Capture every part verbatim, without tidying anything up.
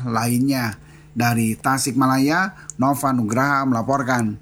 lainnya. Dari Tasikmalaya, Nova Nugraha melaporkan.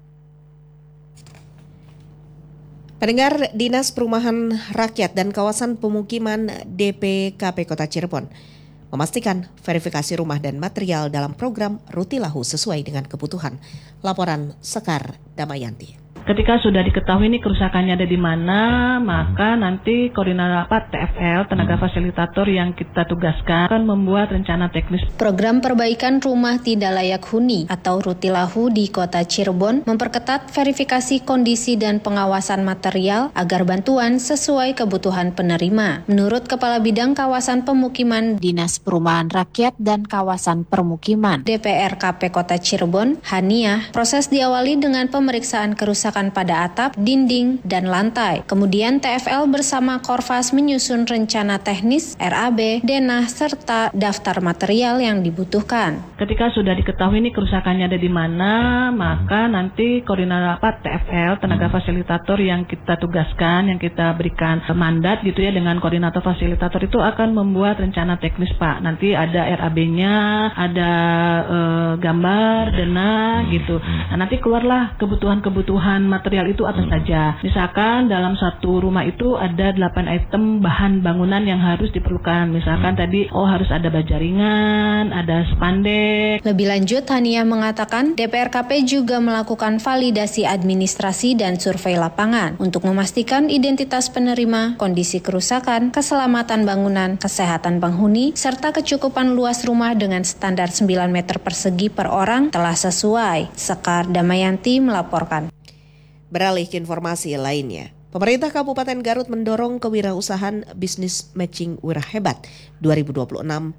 Pendengar, Dinas Perumahan Rakyat dan Kawasan Pemukiman D P K P Kota Cirebon memastikan verifikasi rumah dan material dalam program Rutilahu sesuai dengan kebutuhan. Laporan Sekar Damayanti. Ketika sudah diketahui ini kerusakannya ada di mana, maka nanti koordinator T F L, tenaga fasilitator yang kita tugaskan, akan membuat rencana teknis. Program perbaikan rumah tidak layak huni atau Rutilahu di Kota Cirebon memperketat verifikasi kondisi dan pengawasan material agar bantuan sesuai kebutuhan penerima. Menurut Kepala Bidang Kawasan Pemukiman Dinas Perumahan Rakyat dan Kawasan Permukiman D P R K P Kota Cirebon, Haniah, proses diawali dengan pemeriksaan kerusakan pada atap, dinding, dan lantai. Kemudian T F L bersama Korfas menyusun rencana teknis, R A B, denah, serta daftar material yang dibutuhkan. Ketika sudah diketahui ini kerusakannya ada di mana, maka nanti koordinator T F L, tenaga fasilitator yang kita tugaskan, yang kita berikan mandat gitu ya dengan koordinator fasilitator itu akan membuat rencana teknis Pak. Nanti ada R A B-nya, ada e, gambar, denah gitu. Nah, nanti keluarlah kebutuhan-kebutuhan material itu apa saja. Misalkan dalam satu rumah itu ada delapan item bahan bangunan yang harus diperlukan. Misalkan tadi oh harus ada baja ringan, ada spandek. Lebih lanjut, Haniah mengatakan D P R K P juga melakukan validasi administrasi dan survei lapangan untuk memastikan identitas penerima, kondisi kerusakan, keselamatan bangunan, kesehatan penghuni, serta kecukupan luas rumah dengan standar sembilan meter persegi per orang telah sesuai. Sekar Damayanti melaporkan. Beralih ke informasi lainnya, pemerintah Kabupaten Garut mendorong kewirausahaan bisnis matching wira hebat dua ribu dua puluh enam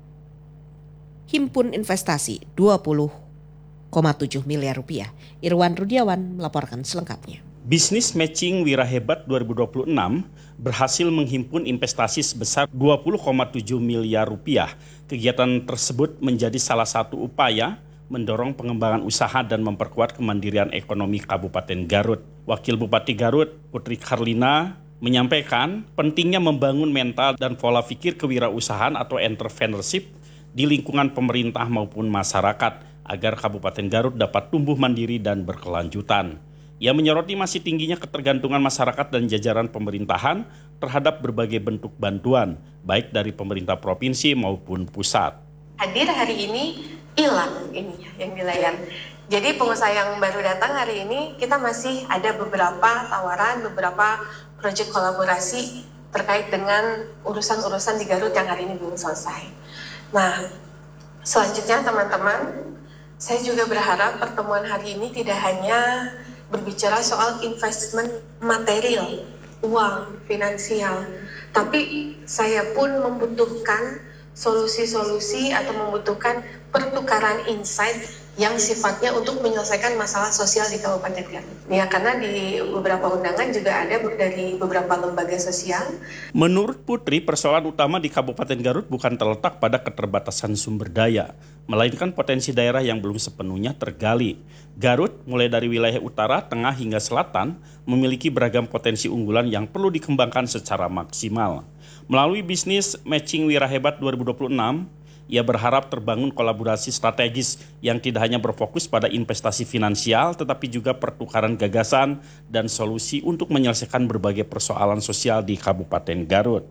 himpun investasi dua puluh koma tujuh miliar rupiah. Irwan Rudiawan melaporkan selengkapnya. Bisnis matching wira hebat dua ribu dua puluh enam berhasil menghimpun investasi sebesar dua puluh koma tujuh miliar rupiah. Kegiatan tersebut menjadi salah satu upaya mendorong pengembangan usaha dan memperkuat kemandirian ekonomi Kabupaten Garut. Wakil Bupati Garut, Putri Karlina, menyampaikan pentingnya membangun mental dan pola pikir kewirausahaan atau entrepreneurship di lingkungan pemerintah maupun masyarakat agar Kabupaten Garut dapat tumbuh mandiri dan berkelanjutan. Ia menyoroti masih tingginya ketergantungan masyarakat dan jajaran pemerintahan terhadap berbagai bentuk bantuan, baik dari pemerintah provinsi maupun pusat. Hadir hari ini hilang ini yang dilayar. Jadi pengusaha yang baru datang hari ini kita masih ada beberapa tawaran, beberapa proyek kolaborasi terkait dengan urusan-urusan di Garut yang hari ini belum selesai. Nah, selanjutnya teman-teman, saya juga berharap pertemuan hari ini tidak hanya berbicara soal investment material, uang, finansial, tapi saya pun membutuhkan solusi-solusi atau membutuhkan pertukaran insight yang sifatnya untuk menyelesaikan masalah sosial di Kabupaten Garut. Ya, karena di beberapa undangan juga ada dari beberapa lembaga sosial. Menurut Putri, persoalan utama di Kabupaten Garut bukan terletak pada keterbatasan sumber daya, melainkan potensi daerah yang belum sepenuhnya tergali. Garut, mulai dari wilayah utara, tengah hingga selatan, memiliki beragam potensi unggulan yang perlu dikembangkan secara maksimal. Melalui bisnis matching wira hebat dua ribu dua puluh enam, ia berharap terbangun kolaborasi strategis yang tidak hanya berfokus pada investasi finansial, tetapi juga pertukaran gagasan dan solusi untuk menyelesaikan berbagai persoalan sosial di Kabupaten Garut.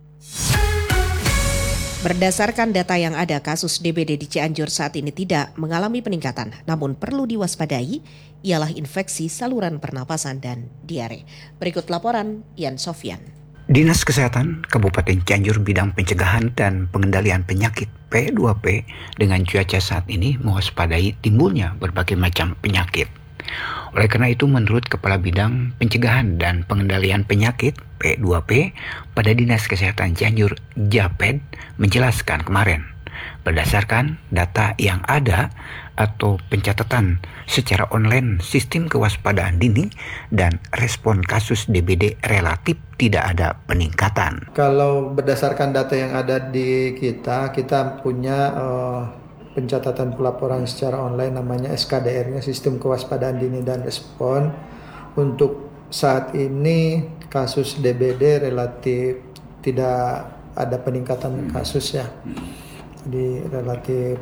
Berdasarkan data yang ada, kasus D B D di Cianjur saat ini tidak mengalami peningkatan, namun perlu diwaspadai ialah infeksi saluran pernapasan dan diare. Berikut laporan Ian Sofyan. Dinas Kesehatan Kabupaten Cianjur Bidang Pencegahan dan Pengendalian Penyakit P dua P dengan cuaca saat ini mewaspadai timbulnya berbagai macam penyakit. Oleh karena itu, menurut Kepala Bidang Pencegahan dan Pengendalian Penyakit P dua P pada Dinas Kesehatan Cianjur, Japed, menjelaskan kemarin, berdasarkan data yang ada atau pencatatan secara online sistem kewaspadaan dini dan respon kasus D B D relatif tidak ada peningkatan. Kalau berdasarkan data yang ada di kita, kita punya uh, pencatatan pelaporan secara online namanya S K D R-nya, Sistem Kewaspadaan Dini dan Respon. Untuk saat ini kasus D B D relatif tidak ada peningkatan kasus ya. Jadi relatif